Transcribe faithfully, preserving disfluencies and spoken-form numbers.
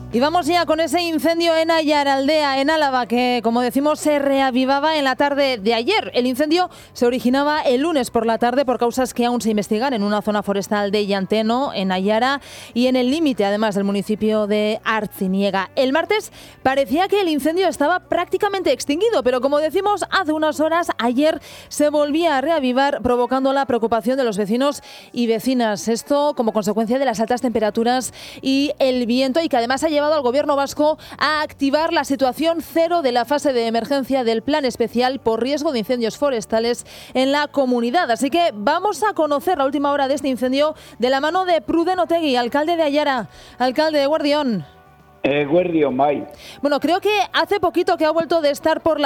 Y vamos ya con ese incendio en Aiaraldea, en Álava, que, como decimos, se reavivaba en la tarde de ayer. El incendio se originaba el lunes por la tarde por causas que aún se investigan en una zona forestal de Llanteno, en Aiara, y en el límite, además, del municipio de Artziniega. El martes parecía que el incendio estaba prácticamente extinguido, pero, como decimos, hace unas horas, ayer se volvía a reavivar, provocando la preocupación de los vecinos y vecinas. Esto como consecuencia de las altas temperaturas y el viento, y que además ha llevado al Gobierno vasco a activar la situación cero de la fase de emergencia del Plan Especial por riesgo de incendios forestales en la comunidad. Así que vamos a conocer la última hora de este incendio de la mano de Pruden Otegui, alcalde de Aiara. Alcalde, Guardión. Eh, Guardión, May. Bueno, creo que hace poquito que ha vuelto de estar por la